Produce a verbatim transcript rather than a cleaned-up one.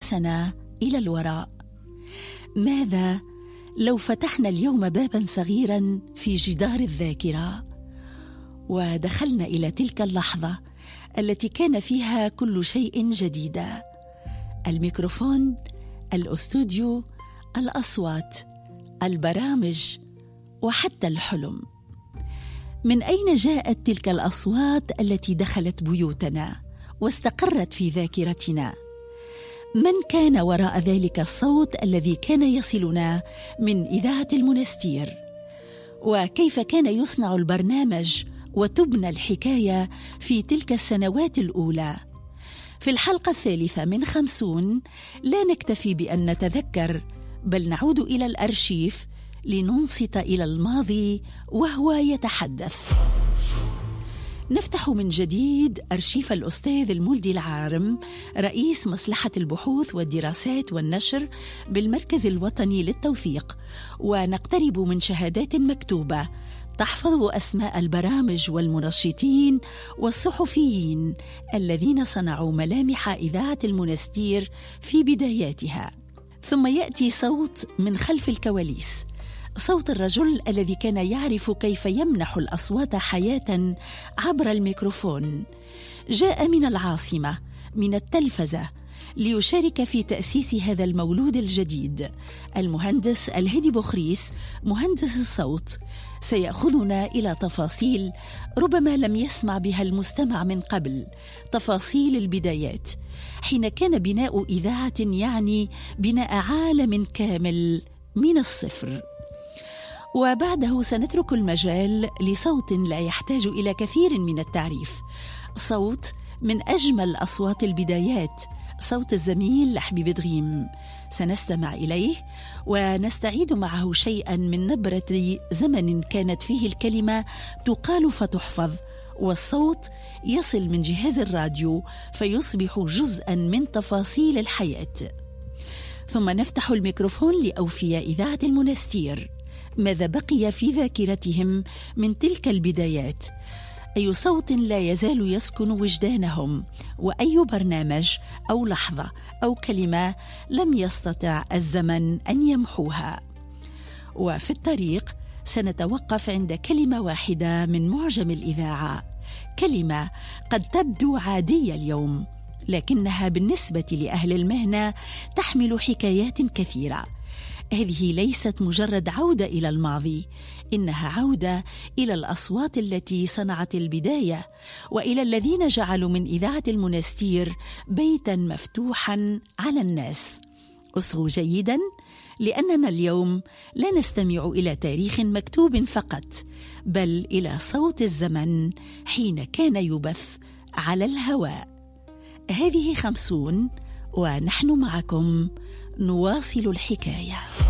سنة إلى الوراء. ماذا لو فتحنا اليوم بابا صغيرا في جدار الذاكرة ودخلنا إلى تلك اللحظة التي كان فيها كل شيء جديدا؟ الميكروفون، الأستوديو، الأصوات، البرامج، وحتى الحلم. من أين جاءت تلك الأصوات التي دخلت بيوتنا واستقرت في ذاكرتنا؟ من كان وراء ذلك الصوت الذي كان يصلنا من إذاعة المنستير؟ وكيف كان يصنع البرنامج وتبنى الحكاية في تلك السنوات الأولى؟ في الحلقة الثالثة من خمسون لا نكتفي بأن نتذكر، بل نعود إلى الأرشيف لننصت إلى الماضي وهو يتحدث. نفتح من جديد أرشيف الأستاذ المولدي العارم، رئيس مصلحة البحوث والدراسات والنشر بالمركز الوطني للتوثيق، ونقترب من شهادات مكتوبة تحفظ أسماء البرامج والمنشطين والصحفيين الذين صنعوا ملامح إذاعة المنستير في بداياتها. ثم يأتي صوت من خلف الكواليس، صوت الرجل الذي كان يعرف كيف يمنح الأصوات حياة عبر الميكروفون. جاء من العاصمة، من التلفزة، ليشارك في تأسيس هذا المولود الجديد. المهندس الهدي بخريس، مهندس الصوت، سيأخذنا إلى تفاصيل ربما لم يسمع بها المستمع من قبل، تفاصيل البدايات، حين كان بناء إذاعة يعني بناء عالم كامل من الصفر. وبعده سنترك المجال لصوت لا يحتاج إلى كثير من التعريف، صوت من أجمل أصوات البدايات، صوت الزميل لحبيب دغيم. سنستمع إليه ونستعيد معه شيئا من نبرة زمن كانت فيه الكلمة تقال فتحفظ، والصوت يصل من جهاز الراديو فيصبح جزءا من تفاصيل الحياة. ثم نفتح الميكروفون لأوفياء إذاعة المنستير. ماذا بقي في ذاكرتهم من تلك البدايات؟ أي صوت لا يزال يسكن وجدانهم؟ وأي برنامج أو لحظة أو كلمة لم يستطع الزمن أن يمحوها؟ وفي الطريق سنتوقف عند كلمة واحدة من معجم الإذاعة، كلمة قد تبدو عادية اليوم، لكنها بالنسبة لأهل المهنة تحمل حكايات كثيرة. هذه ليست مجرد عودة إلى الماضي، إنها عودة إلى الأصوات التي صنعت البداية، وإلى الذين جعلوا من إذاعة المنستير بيتاً مفتوحاً على الناس. أصغوا جيداً، لأننا اليوم لا نستمع إلى تاريخ مكتوب فقط، بل إلى صوت الزمن حين كان يبث على الهواء. هذه خمسون ونحن معكم نواصل الحكاية.